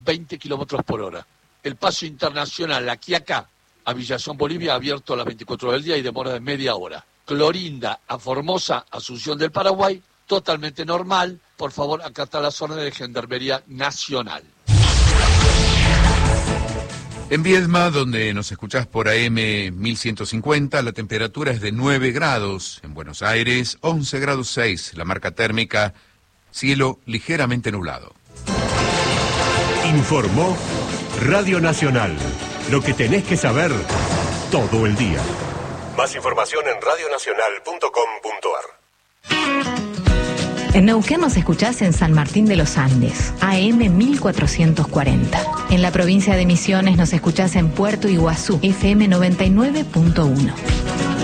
20 kilómetros por hora. El paso internacional aquí acá a Villazón, Bolivia, abierto a las 24 horas del día y demora de media hora. Clorinda a Formosa, Asunción del Paraguay, totalmente normal. Por favor, acatar las órdenes de Gendarmería Nacional. En Viedma, donde nos escuchás por AM 1150, la temperatura es de 9 grados. En Buenos Aires, 11 grados 6, la marca térmica, cielo ligeramente nublado. Informó Radio Nacional. Lo que tenés que saber todo el día. Más información en radionacional.com.ar. En Neuquén nos escuchás en San Martín de los Andes, AM 1440. En la provincia de Misiones nos escuchás en Puerto Iguazú, FM 99.1.